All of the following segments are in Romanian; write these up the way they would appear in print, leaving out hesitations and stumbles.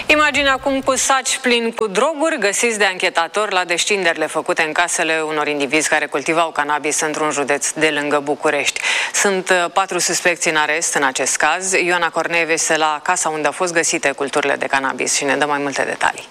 Imagine acum cu saci plini cu droguri găsiți de anchetatori la descinderile făcute în casele unor indivizi care cultivau cannabis într-un județ de lângă București. Sunt 4 suspecți în arest în acest caz. Ioana Cornee este la casa unde au fost găsite culturile de cannabis și ne dă mai multe detalii.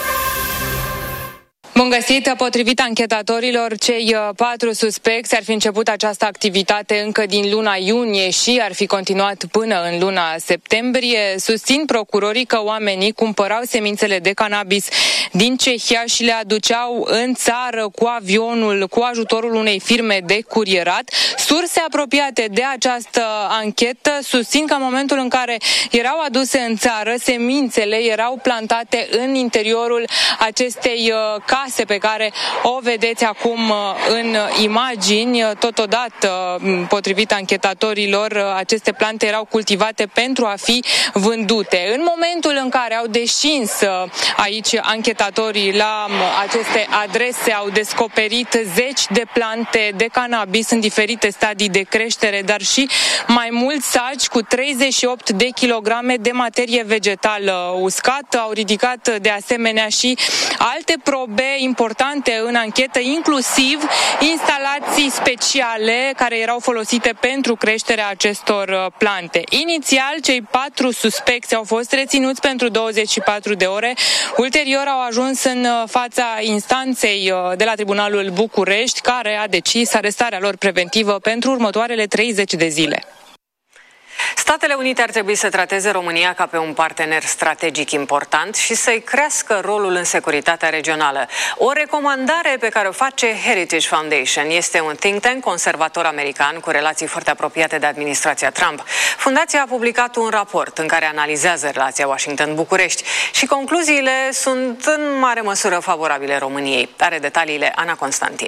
Bun găsit! Potrivit anchetatorilor, cei 4 suspecți ar fi început această activitate încă din luna iunie și ar fi continuat până în luna septembrie. Susțin procurorii că oamenii cumpărau semințele de cannabis din Cehia și le aduceau în țară cu avionul, cu ajutorul unei firme de curierat. Surse apropiate de această anchetă susțin că în momentul în care erau aduse în țară, semințele erau plantate în interiorul acestei case pe care o vedeți acum în imagini. Totodată, potrivit anchetatorilor, aceste plante erau cultivate pentru a fi vândute. În momentul în care au descins aici anchetatorii la aceste adrese, au descoperit zeci de plante de cannabis în diferite stadii de creștere, dar și mai mulți saci cu 38 de kilograme de materie vegetală uscată. Au ridicat de asemenea și alte probe importante în anchetă, inclusiv instalații speciale care erau folosite pentru creșterea acestor plante. Inițial, cei 4 suspecți au fost reținuți pentru 24 de ore. Ulterior au ajuns în fața instanței de la Tribunalul București, care a decis arestarea lor preventivă pentru următoarele 30 de zile. Statele Unite ar trebui să trateze România ca pe un partener strategic important și să-i crească rolul în securitatea regională. O recomandare pe care o face Heritage Foundation. Este un think tank conservator american cu relații foarte apropiate de administrația Trump. Fundația a publicat un raport în care analizează relația Washington-București și concluziile sunt în mare măsură favorabile României. Are detaliile Ana Constantin.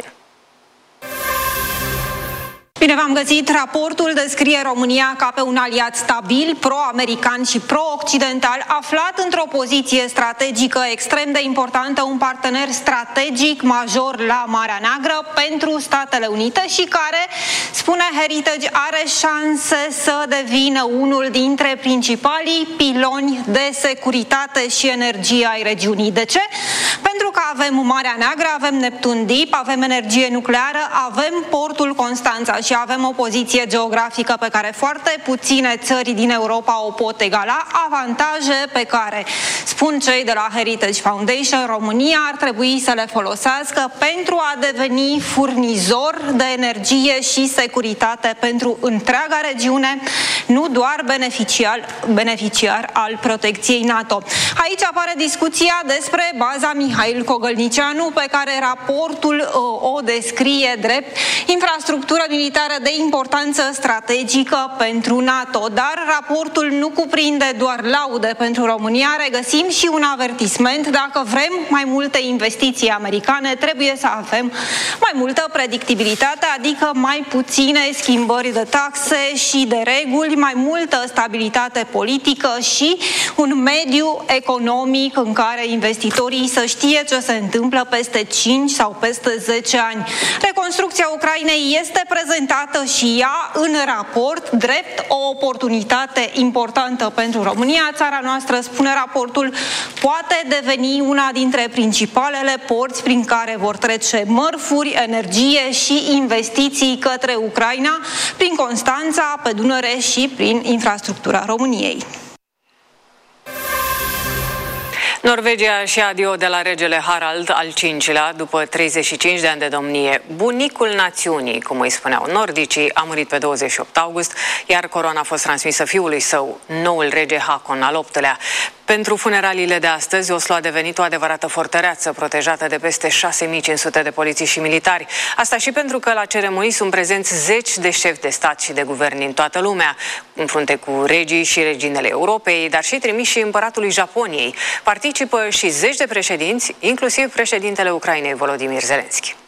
Bine v-am găsit! Raportul descrie România ca pe un aliat stabil, pro-american și pro-occidental, aflat într-o poziție strategică extrem de importantă, un partener strategic major la Marea Neagră pentru Statele Unite și care, spune Heritage, are șanse să devină unul dintre principalii piloni de securitate și energie ai regiunii. De ce? Pentru că avem Marea Neagră, avem Neptun Deep, avem energie nucleară, avem portul Constanța și avem o poziție geografică pe care foarte puține țări din Europa o pot egala, avantaje pe care, spun cei de la Heritage Foundation, România ar trebui să le folosească pentru a deveni furnizor de energie și securitate pentru întreaga regiune, nu doar beneficiar al protecției NATO. Aici apare discuția despre baza Mihail Cogălnicianu, pe care raportul o descrie drept infrastructură militară de importanță strategică pentru NATO. Dar raportul nu cuprinde doar laude pentru România, regăsim și un avertisment: dacă vrem mai multe investiții americane, trebuie să avem mai multă predictibilitate, adică mai puține schimbări de taxe și de reguli, mai multă stabilitate politică și un mediu economic în care investitorii să știe ce se întâmplă peste 5 sau peste 10 ani. Reconstrucția Ucrainei este prezentată și ea în raport drept o oportunitate importantă pentru România. Țara noastră, spune raportul, poate deveni una dintre principalele porți prin care vor trece mărfuri, energie și investiții către Ucraina, prin Constanța, pe Dunăre și prin infrastructura României. Norvegia și adio de la regele Harald al V-lea după 35 de ani de domnie. Bunicul națiunii, cum îi spuneau nordicii, a murit pe 28 august, iar coroana a fost transmisă fiului său, noul rege Haakon al VIII-lea. Pentru funeraliile de astăzi, Oslo a devenit o adevărată fortăreață, protejată de peste 6500 de polițiști și militari. Asta și pentru că la ceremonii sunt prezenți zeci de șefi de stat și de guvern din toată lumea, în frunte cu regii și reginele Europei, dar și trimișii împăratului Japoniei. Participă și zeci de președinți, inclusiv președintele Ucrainei, Volodymyr Zelensky.